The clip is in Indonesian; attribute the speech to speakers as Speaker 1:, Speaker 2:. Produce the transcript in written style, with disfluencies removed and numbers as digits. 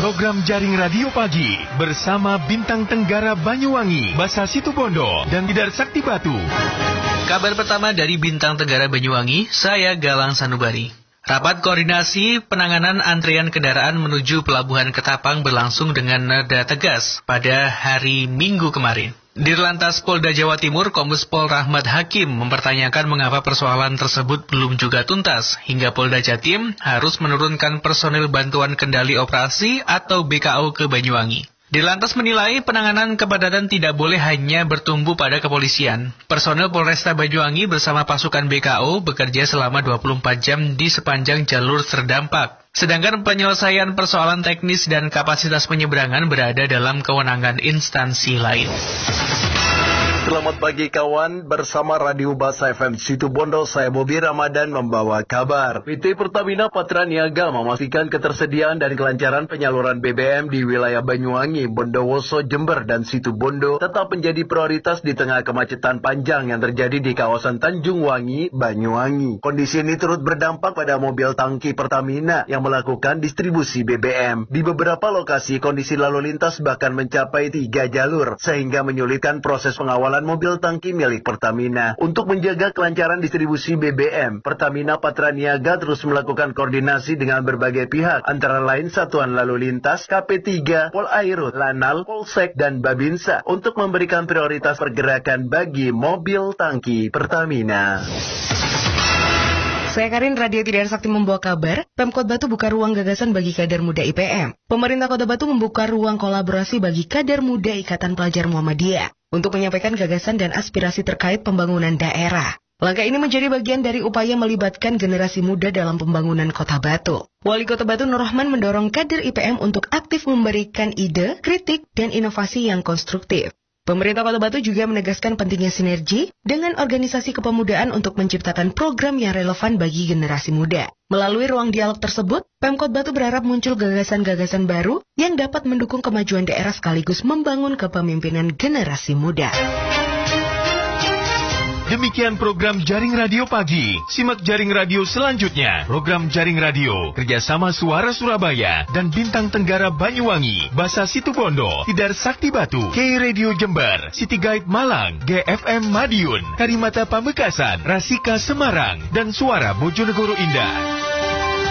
Speaker 1: Program Jaring Radio Pagi bersama Bintang Tenggara Banyuwangi, Basa Situbondo, dan Tidar Sakti Batu.
Speaker 2: Kabar pertama dari Bintang Tenggara Banyuwangi, saya Galang Sanubari. Rapat koordinasi penanganan antrian kendaraan menuju Pelabuhan Ketapang berlangsung dengan nada tegas pada hari Minggu kemarin. Dirlantas Polda Jawa Timur, Kombes Pol Rahmat Hakim mempertanyakan mengapa persoalan tersebut belum juga tuntas, hingga Polda Jatim harus menurunkan personil bantuan kendali operasi atau BKO ke Banyuwangi. Dirlantas menilai penanganan kepadatan tidak boleh hanya bertumbuh pada kepolisian. Personel Polresta Banyuwangi bersama pasukan BKO bekerja selama 24 jam di sepanjang jalur terdampak. Sedangkan penyelesaian persoalan teknis dan kapasitas penyeberangan berada dalam kewenangan instansi lain.
Speaker 3: Selamat pagi kawan, bersama Radio Basa FM Situbondo, saya Bobi Ramadan membawa kabar. PT Pertamina Patra Niaga memastikan ketersediaan dan kelancaran penyaluran BBM di wilayah Banyuwangi, Bondowoso, Jember, dan Situbondo tetap menjadi prioritas di tengah kemacetan panjang yang terjadi di kawasan Tanjung Wangi, Banyuwangi. Kondisi ini turut berdampak pada mobil tangki Pertamina yang melakukan distribusi BBM. Di beberapa lokasi, kondisi lalu lintas bahkan mencapai 3 jalur, sehingga menyulitkan proses pengawalan mobil tangki milik Pertamina. Untuk menjaga kelancaran distribusi BBM, Pertamina Patra Niaga terus melakukan koordinasi dengan berbagai pihak, antara lain Satuan Lalu Lintas, KP3, Polairut, Lanal, Polsek, dan Babinsa untuk memberikan prioritas pergerakan bagi mobil tangki Pertamina.
Speaker 4: Saya Karin, Radio Tidar Sakti membawa kabar, Pemkot Batu buka ruang gagasan bagi kader muda IPM. Pemerintah Kota Batu membuka ruang kolaborasi bagi kader muda Ikatan Pelajar Muhammadiyah untuk menyampaikan gagasan dan aspirasi terkait pembangunan daerah. Langkah ini menjadi bagian dari upaya melibatkan generasi muda dalam pembangunan Kota Batu. Wali Kota Batu Nur Rahman mendorong kader IPM untuk aktif memberikan ide, kritik, dan inovasi yang konstruktif. Pemerintah Kota Batu juga menegaskan pentingnya sinergi dengan organisasi kepemudaan untuk menciptakan program yang relevan bagi generasi muda. Melalui ruang dialog tersebut, Pemkot Batu berharap muncul gagasan-gagasan baru yang dapat mendukung kemajuan daerah sekaligus membangun kepemimpinan generasi muda.
Speaker 1: Demikian program Jaring Radio Pagi. Simak Jaring Radio selanjutnya. Program Jaring Radio kerjasama Suara Surabaya dan Bintang Tenggara Banyuwangi, Basa Situbondo, Tidar Sakti Batu, K Radio Jember, City Guide Malang, GFM Madiun, Karimata Pamekasan, Rasika Semarang, dan Suara Bojonegoro Indah.